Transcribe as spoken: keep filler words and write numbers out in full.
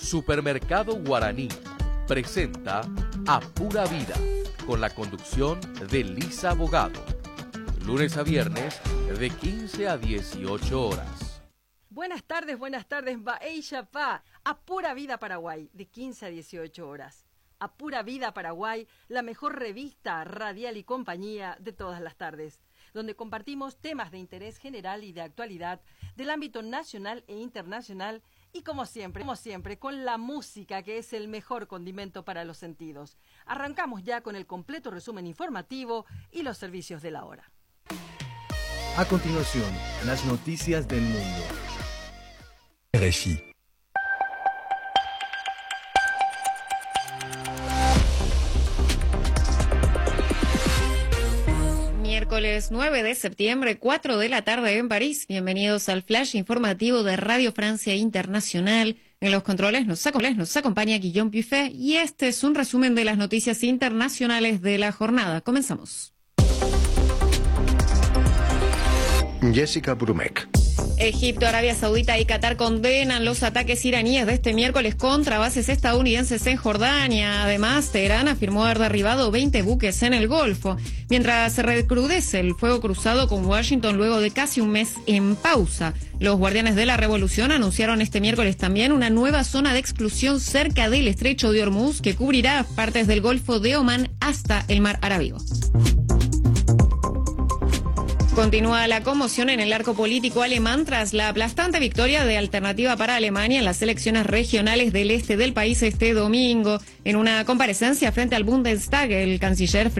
Supermercado Guaraní presenta A Pura Vida, con la conducción de Lisa Abogado, lunes a viernes de quince a dieciocho horas. Buenas tardes, buenas tardes, Baeya Pa, A Pura Vida Paraguay, de quince a dieciocho horas. A Pura Vida Paraguay, la mejor revista radial y compañía de todas las tardes, donde compartimos temas de interés general y de actualidad del ámbito nacional e internacional y como siempre, como siempre, con la música que es el mejor condimento para los sentidos. Arrancamos ya con el completo resumen informativo y los servicios de la hora. A continuación, las noticias del mundo. R F I. Miércoles nueve de septiembre, cuatro de la tarde en París. Bienvenidos al flash informativo de Radio Francia Internacional. En los controles nos, ac- nos acompaña Guillaume Buffet y este es un resumen de las noticias internacionales de la jornada. Comenzamos. Jessica Brumek. Egipto, Arabia Saudita y Qatar condenan los ataques iraníes de este miércoles contra bases estadounidenses en Jordania. Además, Teherán afirmó haber derribado veinte buques en el Golfo, mientras se recrudece el fuego cruzado con Washington luego de casi un mes en pausa. Los guardianes de la revolución anunciaron este miércoles también una nueva zona de exclusión cerca del estrecho de Hormuz que cubrirá partes del Golfo de Omán hasta el Mar Arábigo. Continúa la conmoción en el arco político alemán tras la aplastante victoria de Alternativa para Alemania en las elecciones regionales del este del país este domingo. En una comparecencia frente al Bundestag, el canciller